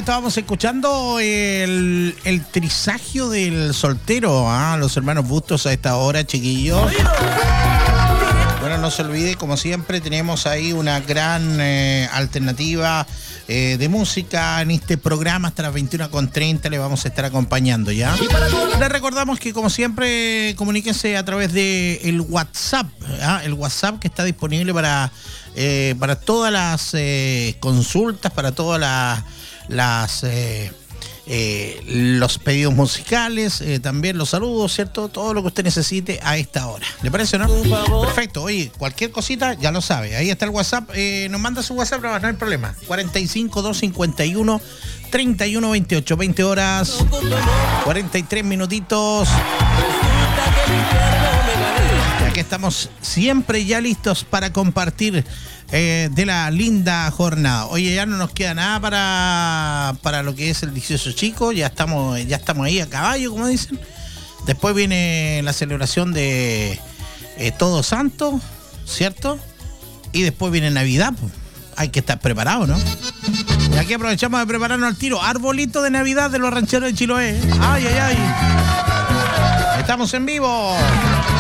estábamos escuchando el trisagio del soltero, los hermanos Bustos a esta hora, chiquillos. Bueno, no se olvide, como siempre, tenemos ahí una gran alternativa de música en este programa. Hasta las 21:30 le vamos a estar acompañando, ¿ya? Les recordamos que, como siempre, comuníquense a través del WhatsApp, el WhatsApp que está disponible para todas las consultas, para todas los pedidos musicales, también los saludos, ¿cierto? Todo lo que usted necesite a esta hora. ¿Le parece, no? Perfecto. Oye, cualquier cosita, ya lo sabe. Ahí está el WhatsApp. Nos manda su WhatsApp, no hay problema. 45-251-3128. 20 horas, 43 minutitos. Y aquí estamos siempre ya listos para compartir de la linda jornada. Oye, ya no nos queda nada para lo que es el 18 chico. Ya estamos ahí a caballo, como dicen. Después viene la celebración de Todos Santos, ¿cierto? Y después viene Navidad, pues. Hay que estar preparado, ¿no? Y aquí aprovechamos de prepararnos al tiro. Arbolito de Navidad de los rancheros de Chiloé. ¡Ay, ay, ay! Estamos en vivo.